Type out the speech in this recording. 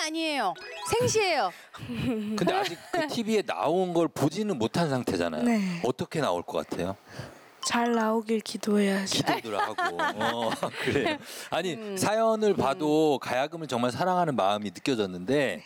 아니에요. 생시예요. 근데 아직 그 TV에 나온 걸 보지는 못한 상태잖아요. 네. 어떻게 나올 것 같아요? 잘 나오길 기도해야지. 기도들 하고. 그래요. 아니 사연을 봐도 가야금을 정말 사랑하는 마음이 느껴졌는데